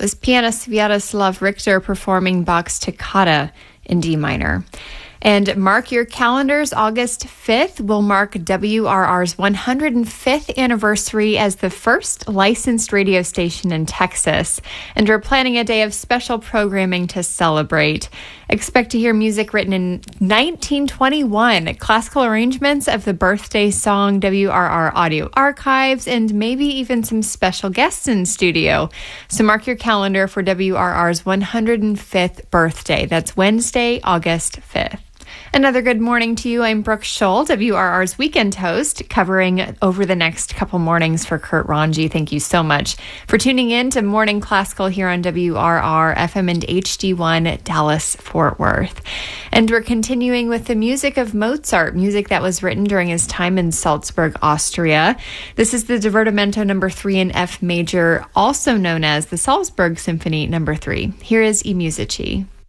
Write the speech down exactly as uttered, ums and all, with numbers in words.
was pianist Sviatoslav Richter performing Bach's Toccata in D minor. And mark your calendars, August fifth will mark W R R's one hundred fifth anniversary as the first licensed radio station in Texas. And we're planning a day of special programming to celebrate. Expect to hear music written in nineteen twenty-one, classical arrangements of the birthday song, W R R audio archives, and maybe even some special guests in studio. So mark your calendar for W R R's one hundred fifth birthday. That's Wednesday, August fifth. Another good morning to you. I'm Brooke Scholl, W R R's weekend host, covering over the next couple mornings for Kurt Ranji. Thank you so much for tuning in to Morning Classical here on W R R, F M and H D one, Dallas, Fort Worth. And we're continuing with the music of Mozart, music that was written during his time in Salzburg, Austria. This is the Divertimento number three in F major, also known as the Salzburg Symphony number three. Here is I Musici.